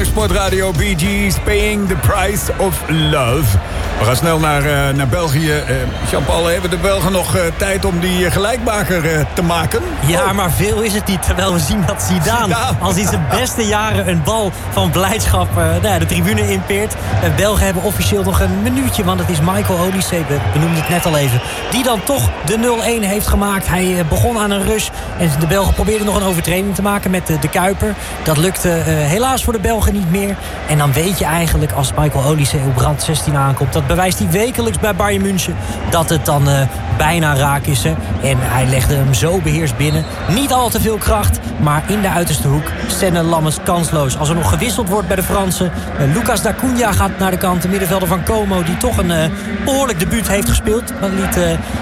bij Sportradio. Bee Gees, Paying the Price of Love. We gaan snel naar België. Jean-Paul, hebben de Belgen nog tijd om die gelijkmaker te maken? Ja, maar veel is het niet. Terwijl we zien dat Zidane als in zijn beste jaren een bal van blijdschap de tribune inpeert. Belgen hebben officieel nog een minuutje, want het is Michael Olise, we noemden het net al even, die dan toch de 0-1 heeft gemaakt. Hij begon aan een rush en de Belgen probeerden nog een overtreding te maken met de Kuiper. Dat lukte helaas voor de Belgen niet meer. En dan weet je eigenlijk als Michael Olise op rand 16 aankomt, dat bewijst hij wekelijks bij Bayern München, dat het dan bijna raak is. Hè. En hij legde hem zo beheerst binnen. Niet al te veel kracht, maar in de uiterste hoek. Senne Lammers kansloos. Als er nog gewisseld wordt bij de Fransen. Lucas Dacunia gaat naar de kant. De middenvelder van Como, die toch een behoorlijk debuut heeft gespeeld. Dan liet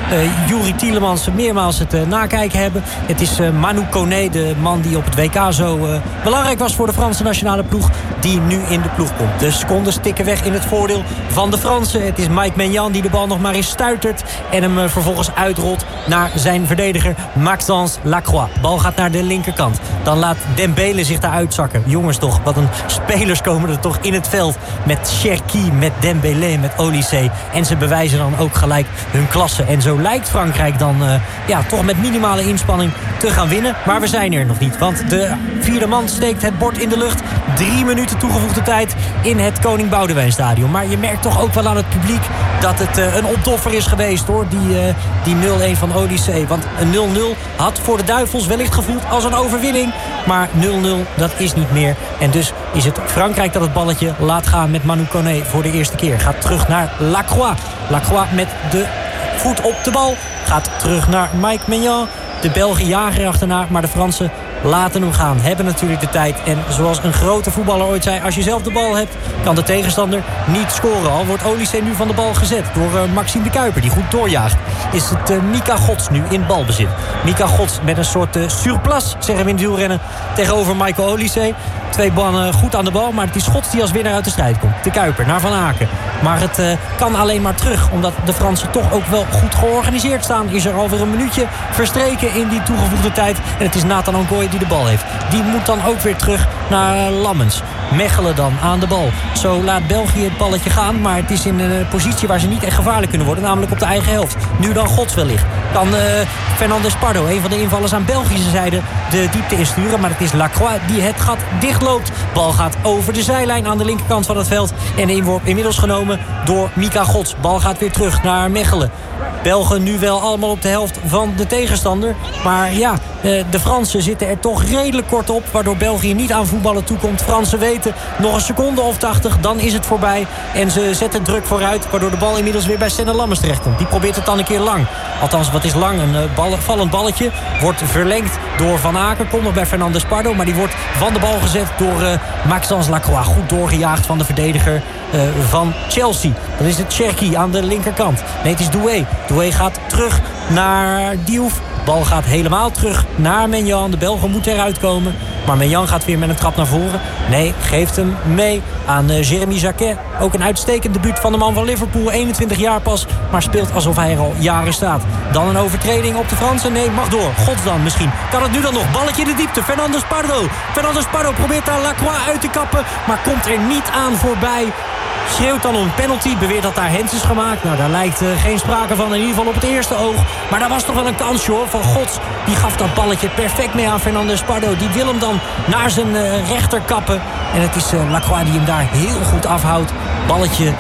Yuri Tielemans meermaals het nakijken hebben. Het is Manu Koné, de man die op het WK zo belangrijk was voor de Franse nationale ploeg, die nu in de ploeg komt. De secondes tikken weg in het voordeel van de Fransen. Het is Mike Maignan die de bal nog maar eens stuitert en hem vervolgens uitrolt naar zijn verdediger Maxence Lacroix. Bal gaat naar de linkerkant. Dan laat Dembele zich daar uitzakken. Jongens toch, wat een spelers komen er toch in het veld. Met Cherki, met Dembele, met Olise. En ze bewijzen dan ook gelijk hun klasse. En zo lijkt Frankrijk dan toch met minimale inspanning te gaan winnen. Maar we zijn er nog niet. Want de vierde man steekt het bord in de lucht. 3 minuten toegevoegde tijd in het Koning Boudewijnstadion. Maar je merkt toch ook wel aan het publiek dat het een opdoffer is geweest, hoor. Die 0-1 van Olise. Want een 0-0 had voor de Duivels wellicht gevoeld als een overwinning. Maar 0-0, dat is niet meer. En dus is het Frankrijk dat het balletje laat gaan met Manu Koné voor de eerste keer. Gaat terug naar Lacroix. Lacroix met de voet op de bal. Gaat terug naar Mike Maignan. De Belgen jagen achterna, maar de Fransen laten hem gaan. Hebben natuurlijk de tijd. En zoals een grote voetballer ooit zei, als je zelf de bal hebt, kan de tegenstander niet scoren. Al wordt Olise nu van de bal gezet door Maxime de Kuiper, die goed doorjaagt. Is het Mika Gods nu in balbezit. Mika Gods met een soort surplus, zeggen we in het wielrennen, tegenover Michael Olise. 2 mannen goed aan de bal, maar het is Gods die als winnaar uit de strijd komt. De Kuiper naar Van Aken. Maar het kan alleen maar terug, omdat de Fransen toch ook wel goed georganiseerd staan. Is er alweer een minuutje verstreken in die toegevoegde tijd. En het is Nathan Angoy die de bal heeft. Die moet dan ook weer terug naar Lammens. Mechelen dan aan de bal. Zo laat België het balletje gaan, maar het is in een positie waar ze niet echt gevaarlijk kunnen worden, namelijk op de eigen helft. Nu dan Gods wellicht. Kan Fernandes Pardo, een van de invallers aan Belgische zijde, de diepte insturen. Maar het is Lacroix die het gat dichtloopt. Bal gaat over de zijlijn aan de linkerkant van het veld. En de inworp inmiddels genomen door Mika Gods. Bal gaat weer terug naar Mechelen. Belgen nu wel allemaal op de helft van de tegenstander. Maar ja, de Fransen zitten er toch redelijk kort op, waardoor België niet aan voetballen toekomt. Fransen weten, nog een seconde of 80, dan is het voorbij. En ze zetten druk vooruit, waardoor de bal inmiddels weer bij Senne Lammers terechtkomt. Die probeert het dan een keer lang. Althans, wat is lang? Een vallend balletje. Wordt verlengd door Van Aken. Komt nog bij Fernandes Pardo, maar die wordt van de bal gezet door Maxence Lacroix. Goed doorgejaagd van de verdediger van Chelsea. Dan is het Cherki aan de linkerkant. Nee, het is Doué. Doué gaat terug naar Diouf. Bal gaat helemaal terug naar Maignan. De Belgen moeten eruit komen. Maar Maignan gaat weer met een trap naar voren. Nee, geeft hem mee aan Jérémy Jacquet. Ook een uitstekend debuut van de man van Liverpool. 21 jaar pas, maar speelt alsof hij er al jaren staat. Dan een overtreding op de Fransen. Nee, mag door. Gods dan misschien. Kan het nu dan nog? Balletje in de diepte. Fernandes Pardo. Fernandes Pardo probeert daar Lacroix uit te kappen, maar komt er niet aan voorbij. Schreeuwt dan om een penalty, beweert dat daar hands is gemaakt. Nou, daar lijkt geen sprake van, in ieder geval op het eerste oog. Maar daar was toch wel een kansje, hoor, van Gods. Die gaf dat balletje perfect mee aan Fernandes Pardo. Die wil hem dan naar zijn rechter kappen. En het is Lacroix die hem daar heel goed afhoudt. Balletje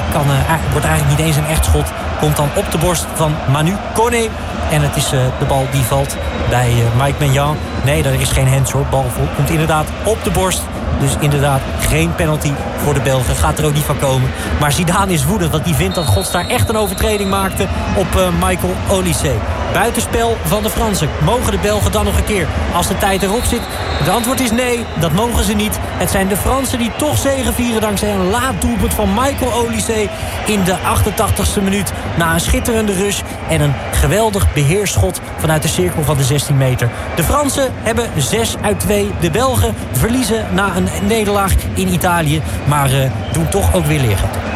wordt eigenlijk niet eens een echt schot. Komt dan op de borst van Manu Koné. En het is de bal die valt bij Mike Maignan. Nee, daar is geen hands, hoor. Bal komt inderdaad op de borst. Dus inderdaad geen penalty voor de Belgen. Het gaat er ook niet van komen. Maar Zidane is woedend, want die vindt dat Gods daar echt een overtreding maakte op Michael Olise. Buitenspel van de Fransen. Mogen de Belgen dan nog een keer als de tijd erop zit? Het antwoord is nee, dat mogen ze niet. Het zijn de Fransen die toch zegevieren dankzij een laat doelpunt van Michael Olise in de 88ste minuut. Na een schitterende rush en een geweldig beheersschot vanuit de cirkel van de 16 meter. De Fransen hebben 6-2. De Belgen verliezen na een nederlaag in Italië, maar doen toch ook weer liggen.